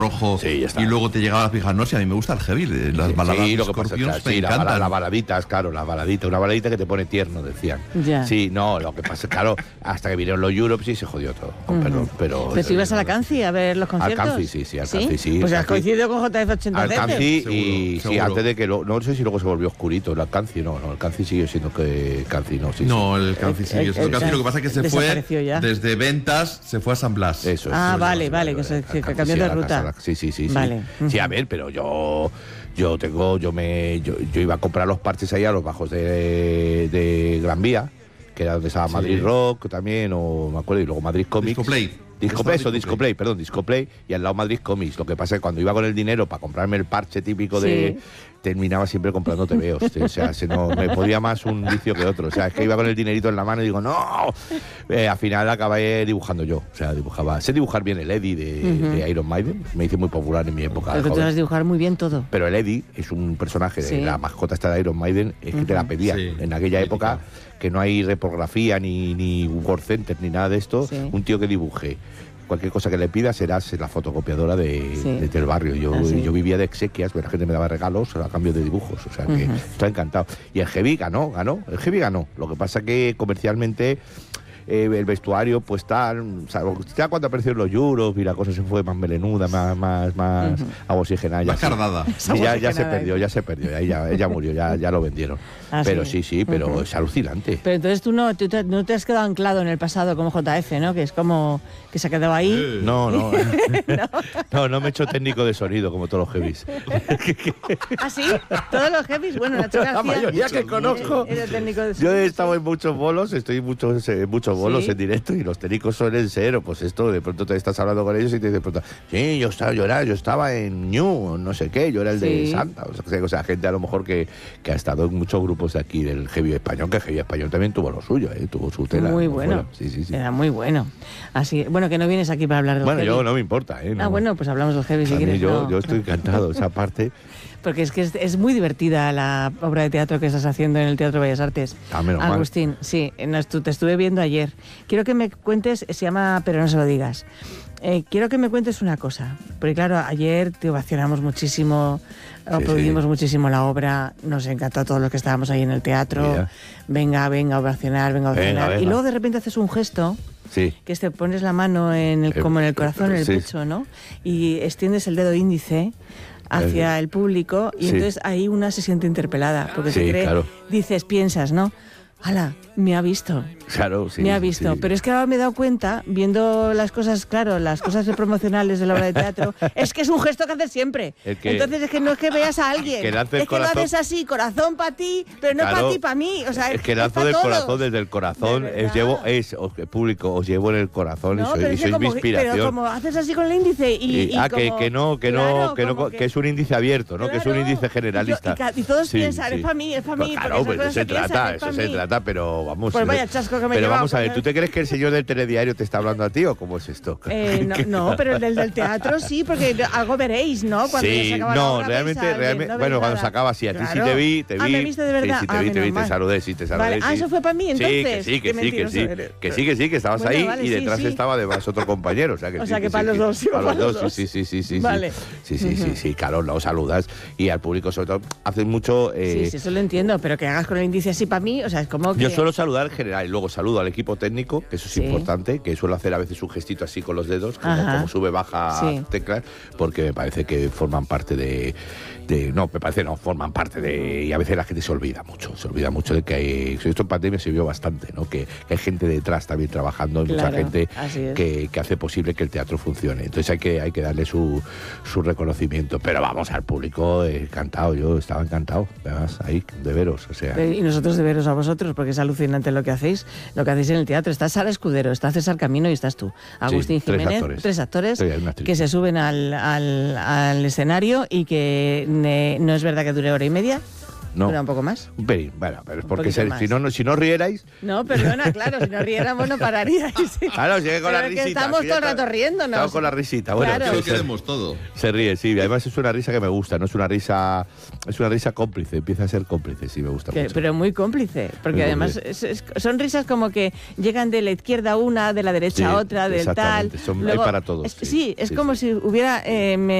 rojo Sí, ya está. y luego te llegaba la pija. No sé, a mí me gusta el heavy, las baladas Sí, de lo que pasa, Scorpions me sí, encantan. las baladitas, claro, las baladitas. Una baladita que te pone tierno, decían. Ya. Sí, no, lo que pasa, claro, hasta que vinieron los Europe sí se jodió todo, con perdón, pero... Pues tú ibas a la Canci a ver los conciertos. Al Canci, sí, al Canci, sí. Pues has Aquí- coincidido con JF87. Al Canci Seguro, y sí, seguro. antes de que no sé si luego se volvió oscurito. El Canci no, el Canci sigue siendo que Canci no, sí. No, el Canci sí. el Lo que pasa es que se fue desapareció ya. desde ventas, se fue a San Blas. Eso es. Ah, eso vale, es, vale, que cambió de ruta. Sí. Vale. Sí, a ver, pero yo iba a comprar los parches ahí a los bajos de Gran Vía, que era donde estaba Sí. Madrid Rock también, o me acuerdo, y luego Madrid Comics. Discoplay, y al lado Madrid Comics. Lo que pasa es que cuando iba con el dinero para comprarme el parche típico de... Terminaba siempre comprando TVOs. O sea, no me podía más un vicio que otro. O sea, es que iba con el dinerito en la mano y digo, ¡no! Al final acabé dibujando yo. O sea, sé dibujar bien el Eddie de Iron Maiden. Me hice muy popular en mi época. Porque tú joven. sabes dibujar muy bien todo. Pero el Eddie es un personaje Sí. de la mascota esta de Iron Maiden, es que te la pedían. Sí, En aquella mítica. época, que no hay repografía, ni Word Center, ni nada de esto, Sí. un tío que dibuje. Cualquier cosa que le pidas serás la fotocopiadora del barrio. Yo vivía de exequias, pero la gente me daba regalos a cambio de dibujos. O sea que estoy encantado. Y el Heavy ganó. El Heavy ganó. Lo que pasa que comercialmente... el vestuario, pues tal, o sea, ya cuando aparecieron los Euros y la cosa se fue más melenuda, más oxigenada. Más cardada. Sí, ya se perdió, ahí ya murió, ya lo vendieron. Ah, pero sí. sí, pero es alucinante. Pero entonces tú no te has quedado anclado en el pasado como JF, ¿no? Que es como que se ha quedado ahí. No me he hecho técnico de sonido como todos los heavies. ¿Ah, sí? Todos los heavies. Bueno, Nacho García. La mayoría que conozco. Era técnico de Yo sonido. he estado en muchos bolos, estoy en muchos bolos ¿Sí? en directo y los técnicos suelen ser, pues esto, de pronto te estás hablando con ellos y te dicen, de pronto, sí, yo estaba en New, no sé qué, yo era el de Sí. Santa. O sea, gente a lo mejor que ha estado en muchos grupos de aquí del heavy español, que el heavy español también tuvo lo suyo, tuvo su tela. Muy por bueno. fuera. Sí. Era muy bueno. Así, bueno, que no vienes aquí para hablar del Bueno, heavy. yo no me importa, ¿no? Ah, bueno, pues hablamos del heavy si A mí quieres. yo no. estoy encantado, esa parte. Porque es que es muy divertida la obra de teatro que estás haciendo en el Teatro Bellas Artes. Ah, menos mal. Agustín, sí, te estuve viendo ayer. Quiero que me cuentes, se llama Pero no se lo digas. Quiero que me cuentes una cosa, porque claro, ayer te ovacionamos muchísimo, aplaudimos muchísimo la obra, nos encantó a todos los que estábamos ahí en el teatro. Mira. Venga a ovacionar, Venga. Y luego de repente haces un gesto, Sí. que es te pones la mano como en el corazón, en el sí. pecho, ¿no? Y extiendes el dedo índice hacia el público y Sí. entonces ahí una se siente interpelada, porque se Sí, cree, claro. piensas, ¿no? ¡Hala! Me ha visto. Claro, sí. Me ha visto, sí. pero es que ahora me he dado cuenta, viendo las cosas, claro, las cosas promocionales de la obra de teatro, es que es un gesto que haces siempre. Entonces es que no es que veas a alguien, que lance el es que lo corazón. haces así, corazón para ti, pero no Claro. para ti, para mí. O sea, Es que es lanzo pa' del todos. corazón, desde el corazón. De verdad. Público, os llevo en el corazón No, y pero es que sois mi como, inspiración. pero como haces así con el índice y como, claro, como que es un índice abierto, ¿no? Que es un Claro. índice generalista. Y todos Sí, piensan, sí. es para mí, Pues porque claro, esas pues cosas eso se piensan, trata, es pa' eso se mí. trata, pero vamos. Pues vaya chasco que me he Pero llevado, vamos a ver, pues, ¿tú te crees que el señor del telediario te está hablando a ti o cómo es esto? No, pero el del teatro sí, porque algo veréis, ¿no? Cuando ya se Sí, acaba la no, obra, realmente, veis a alguien, no veis bueno, cuando nada. se acaba, sí, a ti sí Claro. te vi. Ah, ¿me viste de verdad? Sí, Ah, te vi, menos mal. te saludé, Vale, sí. eso fue para mí, Sí, entonces. que Qué mentiroso eres. que estabas Bueno, ahí vale, y sí, detrás sí. estaba además otro compañero, o sea que para los dos, para los dos, sí. Vale. Sí, claro, lo saludas y al público sobre todo haces mucho. Sí, eso lo entiendo, pero que hagas con el índice así para mí, o sea, es como que... Yo suelo saludar en general y luego saludo al equipo técnico, que eso es Sí. importante, que suelo hacer a veces un gestito así con los dedos, Ajá. como sube, baja Sí. teclas, porque me parece que forman parte forman parte de... Y a veces la gente se olvida mucho de que hay... Esto en pandemia se vio bastante, ¿no? Que hay gente detrás también trabajando, Claro, mucha gente así es. que hace posible que el teatro funcione. Entonces hay que darle su reconocimiento. Pero vamos, al público encantado, yo estaba encantado, además, ahí, de veros, o sea... Y nosotros de veros a vosotros, porque es alucinante lo que hacéis en el teatro. Está Sara Escudero, está César Camino y estás tú. Agustín tres Jiménez, actores. tres actores Sí, hay una actriz. que se suben al escenario y que no es verdad que dure hora y media. No. ¿Dura un poco más? Un pelín, bueno, pero es Un porque poquito más. si no rierais... No, perdona, claro, si no riéramos no pararíais. Claro, sigue con Pero la es que risita. estamos aquí todo el está- rato riéndonos. Estamos con la risita. Bueno, Claro. Que lo se- queremos todo. Se ríe, sí. Además es una risa que me gusta, no es una risa cómplice, empieza a ser cómplice, sí, me gusta mucho. Pero muy cómplice, porque Muy además cómplice. son risas como que llegan de la izquierda una, de la derecha Sí, otra, del tal. exactamente, hay para todos, Sí, es como si hubiera